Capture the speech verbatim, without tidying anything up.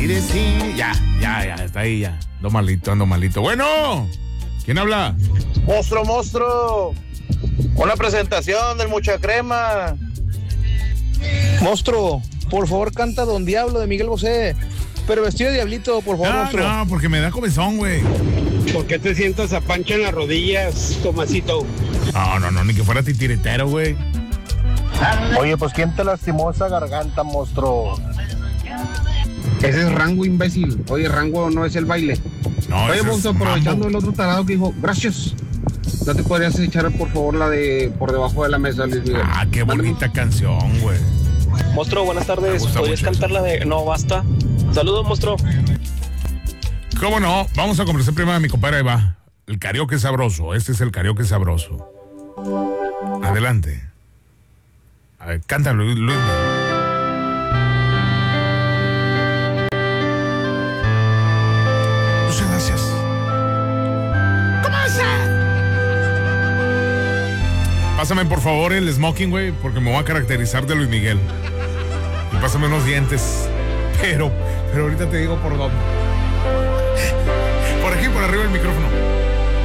Mire, sí, ya, ya, ya, está ahí ya. Ando malito, ando malito. Bueno, ¿quién habla? Monstruo, monstruo. Una presentación del Mucha Crema. Monstruo, por favor canta Don Diablo de Miguel Bosé. Pero vestido de diablito, por favor, No, monstruo. no, porque me da comezón, güey. ¿Por qué te sientas a Pancho en las rodillas, Tomasito? No, no, no, ni que fuera titiritero, güey. Oye, pues ¿quién te lastimó esa garganta, monstruo? Ese es Rango, imbécil. Oye, Rango no es el baile. No, Oye, ese es monstruo, aprovechando mambo. el otro tarado que dijo, gracias. ¿No te podrías echar, por favor, la de Por Debajo de la Mesa, Luis Miguel? Ah, qué bonita canción, güey. Monstruo, buenas Me tardes. gusta ¿Podrías mucho cantar la de No Basta? Saludos, monstruo. ¿Cómo no? Vamos a complacer primero a mi compadre, ahí va. El karaoke sabroso. Este es el karaoke sabroso. Adelante. A ver, cántalo, Luis. Luis. Muchas gracias. Pásame por favor el smoking, güey, porque me voy a caracterizar de Luis Miguel. Y pásame unos dientes. Pero, pero ahorita te digo por dónde. Por aquí, por arriba del micrófono.